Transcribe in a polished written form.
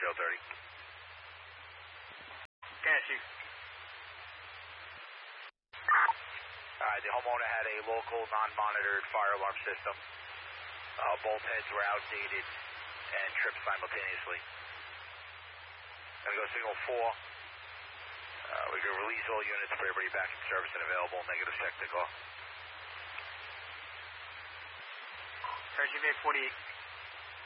Joe 30. Can Chief. Alright, the homeowner had a local non-monitored fire alarm system. Both heads were outdated and tripped simultaneously. Gonna go signal 4. We can release all units, put everybody back in service and available. Negative check to go. Chief 848.